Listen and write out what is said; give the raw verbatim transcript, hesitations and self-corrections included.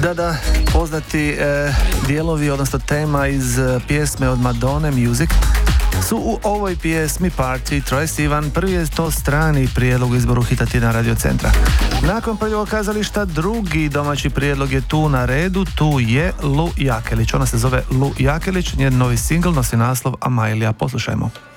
Da, da, poznati e, dijelovi, odnosno tema iz e, pjesme od Madone Music su u ovoj pjesmi Party. Troye Sivan, prvi je to strani prijedlog u izboru hita tjedna Radio Centra. Nakon prvog kazališta, drugi domaći prijedlog je tu na redu, tu je Lu Jakelić. Ona se zove Lu Jakelić, njen novi singl nosi naslov Amailija. Poslušajmo.